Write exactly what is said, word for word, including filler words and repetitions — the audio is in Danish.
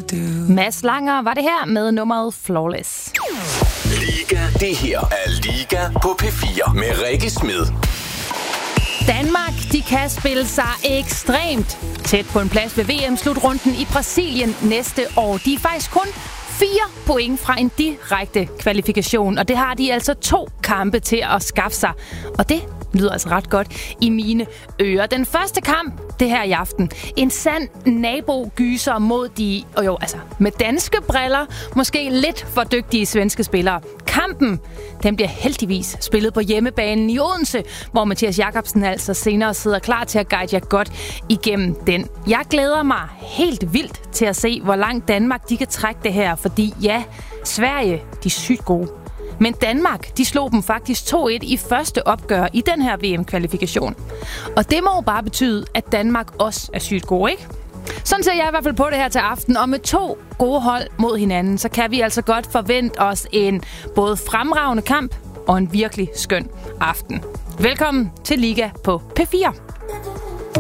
do. Mads Langer var det her med nummeret Flawless. Liga, det her er Liga på P fire med Rikke Smed. Danmark, de kan spille sig ekstremt tæt på en plads ved V M-slutrunden i Brasilien næste år. De er faktisk kun fire point fra en direkte kvalifikation, og det har de altså to kampe til at skaffe sig. Og det lyder altså ret godt i mine ører. Den første kamp, det her i aften. En sand nabogyser mod de, og jo, altså med danske briller, måske lidt for dygtige svenske spillere. Kampen, den bliver heldigvis spillet på hjemmebanen i Odense, hvor Mathias Jakobsen altså senere sidder klar til at guide jer godt igennem den. Jeg glæder mig helt vildt til at se, hvor langt Danmark de kan trække det her, fordi ja, Sverige, de er sygt gode. Men Danmark, de slog dem faktisk to et i første opgør i den her V M-kvalifikation. Og det må jo bare betyde, at Danmark også er sygt gode, ikke? Sådan ser jeg i hvert fald på det her til aften, og med to gode hold mod hinanden, så kan vi altså godt forvente os en både fremragende kamp og en virkelig skøn aften. Velkommen til Liga på P fire.